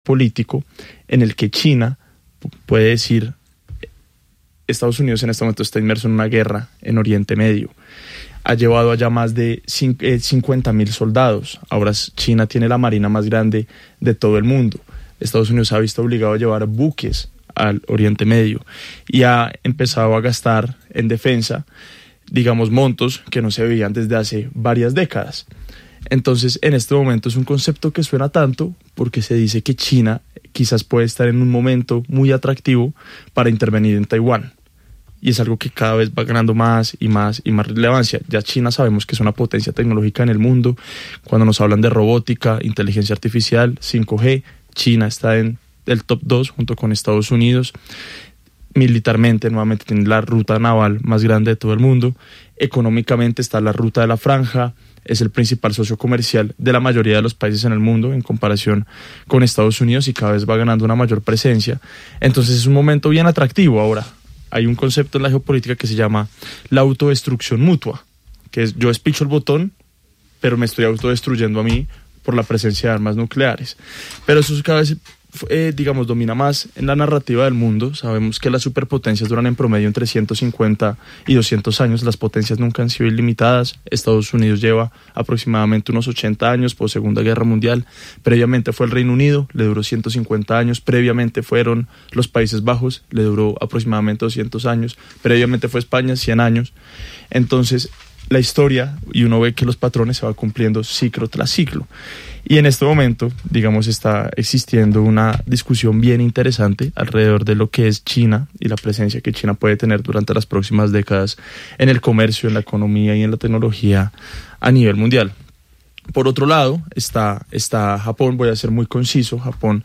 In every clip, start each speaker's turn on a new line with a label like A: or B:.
A: político en el que China puede decir: Estados Unidos en este momento está inmerso en una guerra en Oriente Medio. Ha llevado allá más de 50.000 soldados. Ahora China tiene la marina más grande de todo el mundo. Estados Unidos se ha visto obligado a llevar buques al Oriente Medio y ha empezado a gastar en defensa, digamos, montos que no se veían desde hace varias décadas. Entonces, en este momento es un concepto que suena tanto porque se dice que China quizás puede estar en un momento muy atractivo para intervenir en Taiwán. Y es algo que cada vez va ganando más y más y más relevancia. Ya China sabemos que es una potencia tecnológica en el mundo. Cuando nos hablan de robótica, inteligencia artificial, 5G, China está en el top 2 junto con Estados Unidos. Militarmente, nuevamente, tiene la ruta naval más grande de todo el mundo. Económicamente está la ruta de la franja. Es el principal socio comercial de la mayoría de los países en el mundo en comparación con Estados Unidos y cada vez va ganando una mayor presencia. Entonces es un momento bien atractivo. Ahora, hay un concepto en la geopolítica que se llama la autodestrucción mutua, que es: yo espicho el botón, pero me estoy autodestruyendo a mí por la presencia de armas nucleares. Pero eso cada vez domina más en la narrativa del mundo. Sabemos que las superpotencias duran en promedio entre 150 y 200 años. Las potencias nunca han sido ilimitadas. Estados Unidos lleva aproximadamente unos 80 años post Segunda Guerra Mundial. Previamente fue el Reino Unido, le duró 150 años. Previamente fueron los Países Bajos, le duró aproximadamente 200 años. Previamente fue España, 100 años. Entonces, la historia, y uno ve que los patrones se van cumpliendo ciclo tras ciclo. Y en este momento, digamos, está existiendo una discusión bien interesante alrededor de lo que es China y la presencia que China puede tener durante las próximas décadas en el comercio, en la economía y en la tecnología a nivel mundial. Por otro lado, está Japón. Voy a ser muy conciso. Japón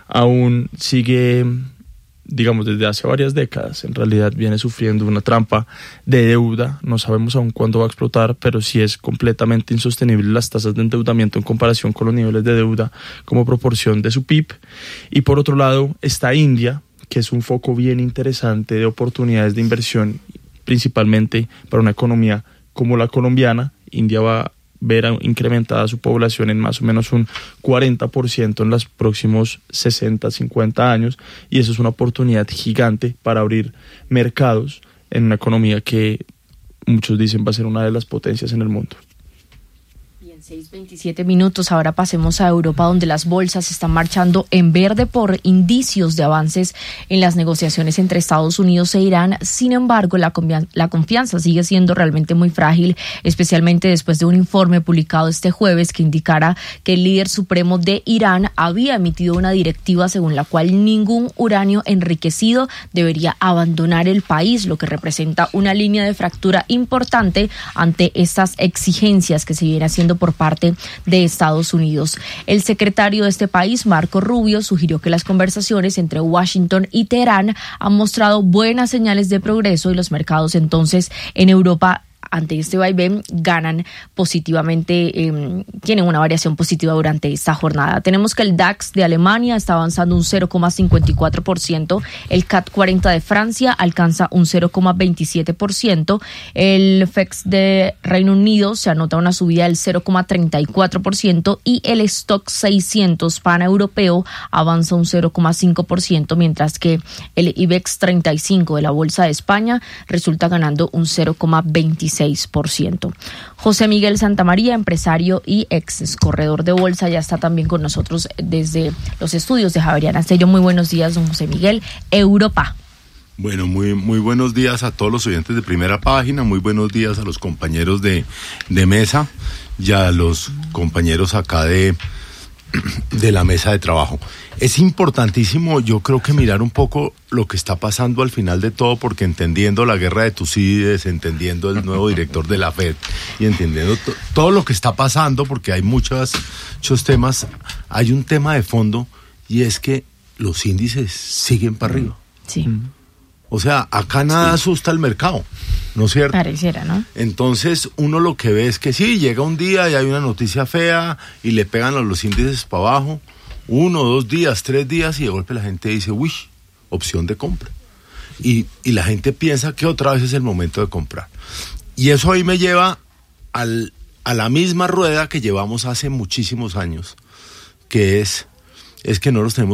A: aún sigue, digamos, desde hace varias décadas, en realidad viene sufriendo una trampa de deuda. No sabemos aún cuándo va a explotar, pero sí es completamente insostenible las tasas de endeudamiento en comparación con los niveles de deuda como proporción de su PIB. Y por otro lado está India, que es un foco bien interesante de oportunidades de inversión, principalmente para una economía como la colombiana. India va a ver incrementada su población en más o menos un 40% en los próximos 60, 50 años, y eso es una oportunidad gigante para abrir mercados en una economía que muchos dicen va a ser una de las potencias en el mundo.
B: 6:27 minutos. Ahora pasemos a Europa, donde las bolsas están marchando en verde por indicios de avances en las negociaciones entre Estados Unidos e Irán. Sin embargo, la confianza sigue siendo realmente muy frágil, especialmente después de un informe publicado este jueves que indicara que el líder supremo de Irán había emitido una directiva según la cual ningún uranio enriquecido debería abandonar el país, lo que representa una línea de fractura importante ante estas exigencias que se vienen haciendo por parte de Estados Unidos. El secretario de este país, Marco Rubio, sugirió que las conversaciones entre Washington y Teherán han mostrado buenas señales de progreso y los mercados entonces en Europa, ante este vaivén, ganan positivamente, tienen una variación positiva durante esta jornada. Tenemos que el DAX de Alemania está avanzando un 0,54%, el CAC 40 de Francia alcanza un 0,27%, el FEX de Reino Unido se anota una subida del 0,34% y el Stock 600 paneuropeo avanza un 0,5%, mientras que el IBEX 35 de la Bolsa de España resulta ganando un 0,26%. José Miguel Santamaría, empresario y ex corredor de bolsa, ya está también con nosotros desde los estudios de Javeriana Sello. Muy buenos días, don José Miguel. Europa.
C: Bueno, muy buenos días a todos los oyentes de Primera Página, muy buenos días a los compañeros de mesa y a los compañeros acá de la mesa de trabajo. Es importantísimo, yo creo, que mirar un poco lo que está pasando al final de todo, porque entendiendo la guerra de Tucídides, entendiendo el nuevo director de la FED y entendiendo todo lo que está pasando, porque hay muchos temas, hay un tema de fondo, y es que los índices siguen para arriba.
B: Sí.
C: O sea, acá nada asusta al mercado, ¿no es cierto?
B: Pareciera, ¿no?
C: Entonces, uno lo que ve es que sí, llega un día y hay una noticia fea y le pegan a los índices para abajo, 1, 2 días, 3 días, y de golpe la gente dice, uy, opción de compra. Y la gente piensa que otra vez es el momento de comprar. Y eso ahí me lleva a la misma rueda que llevamos hace muchísimos años, que es es que no los tenemos